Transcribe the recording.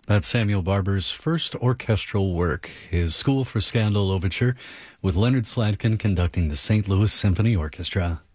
That's Samuel Barber's first orchestral work, his School for Scandal Overture, with Leonard Slatkin conducting the St. Louis Symphony Orchestra.